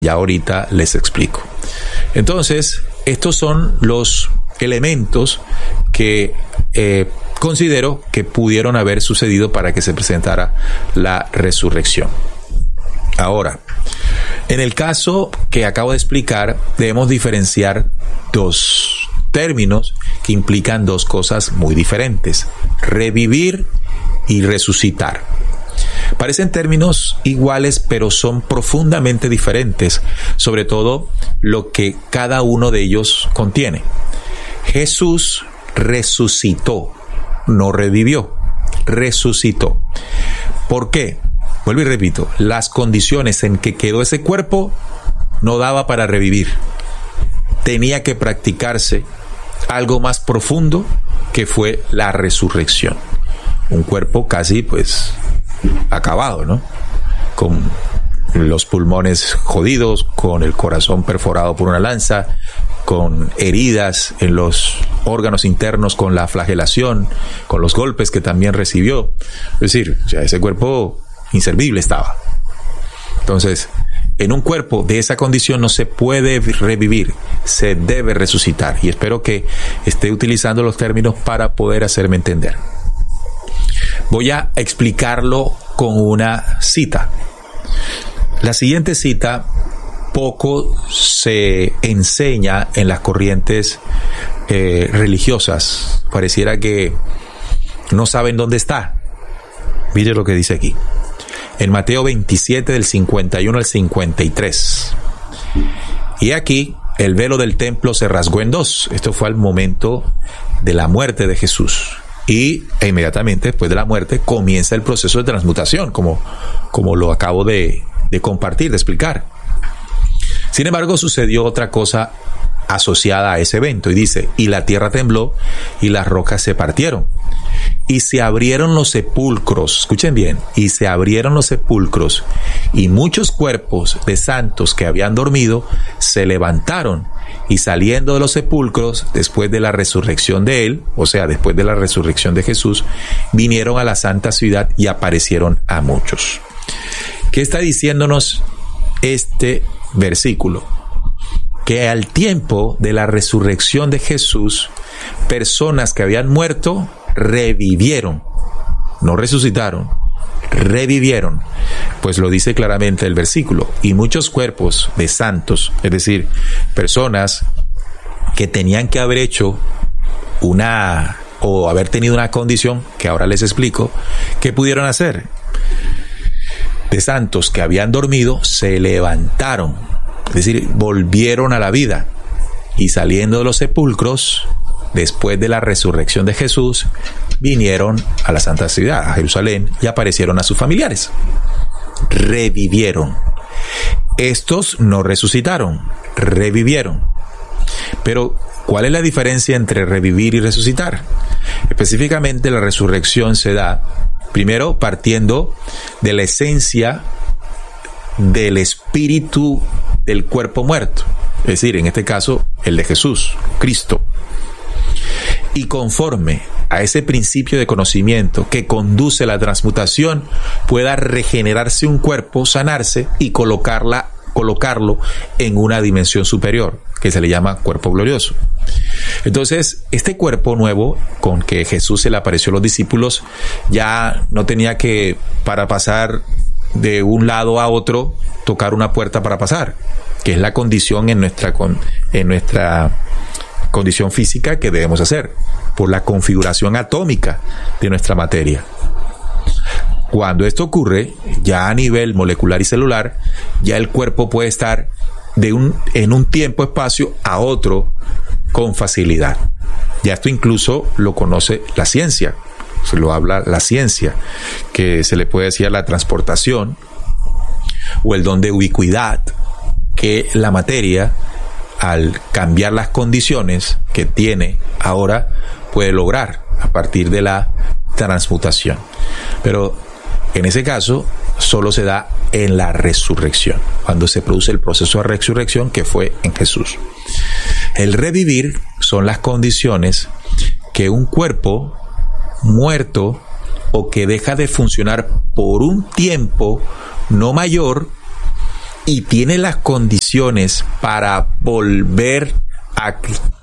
Ya ahorita les explico. Entonces, estos son los elementos que considero que pudieron haber sucedido para que se presentara la resurrección. Ahora, en el caso que acabo de explicar, debemos diferenciar dos términos que implican dos cosas muy diferentes: revivir y resucitar. Parecen términos iguales, pero son profundamente diferentes, sobre todo lo que cada uno de ellos contiene. Jesús resucitó, no revivió, resucitó. ¿Por qué? Vuelvo y repito, las condiciones en que quedó ese cuerpo no daba para revivir. Tenía que practicarse algo más profundo, que fue la resurrección. Un cuerpo casi acabado, ¿no? Con los pulmones jodidos, con el corazón perforado por una lanza, con heridas en los órganos internos, con la flagelación, con los golpes que también recibió. Es decir, ese cuerpo inservible estaba. Entonces, en un cuerpo de esa condición no se puede revivir, se debe resucitar. Y espero que esté utilizando los términos para poder hacerme entender. Voy a explicarlo con una cita. La siguiente cita poco se enseña en las corrientes religiosas. Pareciera que no saben dónde está. Mire lo que dice aquí. En Mateo 27, del 51 al 53. Y aquí el velo del templo se rasgó en dos. Esto fue al momento de la muerte de Jesús. Y inmediatamente después de la muerte comienza el proceso de transmutación, como lo acabo de compartir, de explicar. Sin embargo, sucedió otra cosa asociada a ese evento, y dice: y la tierra tembló y las rocas se partieron y se abrieron los sepulcros. Escuchen bien: y se abrieron los sepulcros, y muchos cuerpos de santos que habían dormido se levantaron, y saliendo de los sepulcros después de la resurrección de él, o sea, después de la resurrección de Jesús, vinieron a la santa ciudad y aparecieron a muchos. ¿Qué está diciéndonos este versículo? Que al tiempo de la resurrección de Jesús, personas que habían muerto revivieron, no resucitaron, revivieron. Pues lo dice claramente el versículo: y muchos cuerpos de santos, es decir, personas que tenían que haber hecho o haber tenido una condición que ahora les explico, ¿qué pudieron hacer? De santos que habían dormido se levantaron, es decir, volvieron a la vida, y saliendo de los sepulcros después de la resurrección de Jesús, vinieron a la santa ciudad, a Jerusalén, y aparecieron a sus familiares. Revivieron. Estos no resucitaron, revivieron. Pero, ¿cuál es la diferencia entre revivir y resucitar? Específicamente, la resurrección se da primero partiendo de la esencia del espíritu del cuerpo muerto, es decir, en este caso, el de Jesús, Cristo. Y conforme a ese principio de conocimiento que conduce a la transmutación, pueda regenerarse un cuerpo, sanarse y colocarlo en una dimensión superior, que se le llama cuerpo glorioso. Entonces, este cuerpo nuevo con que Jesús se le apareció a los discípulos, ya no tenía que, para pasar de un lado a otro, tocar una puerta para pasar, que es la condición en nuestra condición física que debemos hacer, por la configuración atómica de nuestra materia. Cuando esto ocurre, ya a nivel molecular y celular, ya el cuerpo puede estar en un tiempo-espacio a otro con facilidad. Ya esto incluso lo conoce la ciencia, se lo habla la ciencia, que se le puede decir la transportación o el don de ubicuidad, que la materia, al cambiar las condiciones que tiene ahora, puede lograr a partir de la transmutación. Pero en ese caso solo se da en la resurrección, cuando se produce el proceso de resurrección, que fue en Jesús. El revivir son las condiciones que un cuerpo muerto o que deja de funcionar por un tiempo no mayor y tiene las condiciones para volver a